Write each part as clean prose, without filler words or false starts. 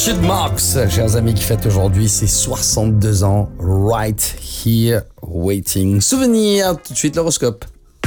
Richard Marx, chers amis, qui fête aujourd'hui ses 62 ans. Right here waiting. Souvenir, tout de suite l'horoscope.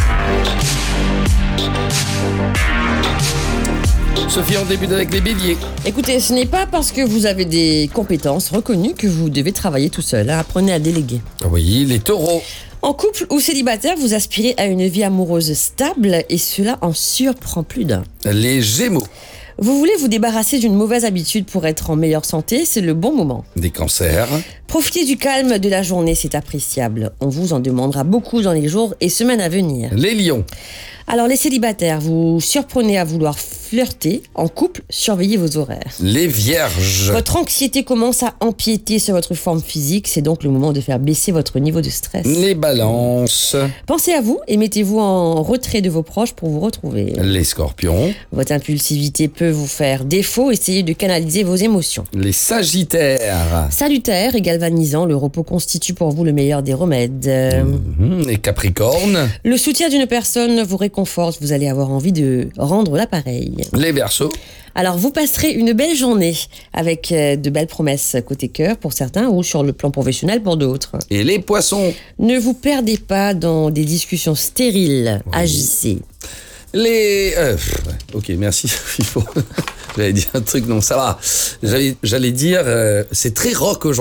Sophie, on débute avec les béliers. Écoutez, ce n'est pas parce que vous avez des compétences reconnues que vous devez travailler tout seul. Apprenez à déléguer. Oui, les taureaux. En couple ou célibataire, vous aspirez à une vie amoureuse stable et cela en surprend plus d'un. Les gémeaux. Vous voulez vous débarrasser d'une mauvaise habitude pour être en meilleure santé, c'est le bon moment. Des cancers. Profitez du calme de la journée, c'est appréciable. On vous en demandera beaucoup dans les jours et semaines à venir. Les lions. Alors les célibataires, vous surprenez à vouloir flirter. En couple, surveillez vos horaires. Les vierges. Votre anxiété commence à empiéter sur votre forme physique, c'est donc le moment de faire baisser votre niveau de stress. Les balances. Pensez à vous et mettez-vous en retrait de vos proches pour vous retrouver. Les scorpions. Votre impulsivité peut vous faire défaut, essayez de canaliser vos émotions. Les sagittaires. Salutaire et galvanisant, le repos constitue pour vous le meilleur des remèdes. Les capricornes. Le soutien d'une personne vous réconforte, vous allez avoir envie de rendre l'appareil. Les verseaux. Alors vous passerez une belle journée avec de belles promesses côté cœur pour certains ou sur le plan professionnel pour d'autres. Et les poissons. Ne vous perdez pas dans des discussions stériles, Oui. agissez. Les... ok, merci Sophie. J'allais dire un truc, non, ça va. J'allais dire, c'est très rock aujourd'hui.